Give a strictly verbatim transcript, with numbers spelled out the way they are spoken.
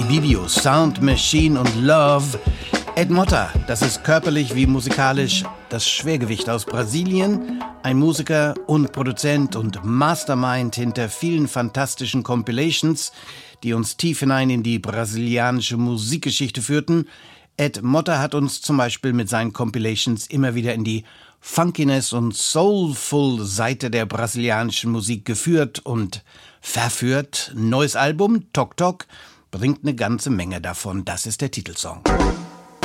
Video, Sound Machine und Love. Ed Motta, das ist körperlich wie musikalisch das Schwergewicht aus Brasilien. Ein Musiker und Produzent und Mastermind hinter vielen fantastischen Compilations, die uns tief hinein in die brasilianische Musikgeschichte führten. Ed Motta hat uns zum Beispiel mit seinen Compilations immer wieder in die Funkiness und Soulful Seite der brasilianischen Musik geführt und verführt. Neues Album, Tok Tok, bringt eine ganze Menge davon. Das ist der Titelsong.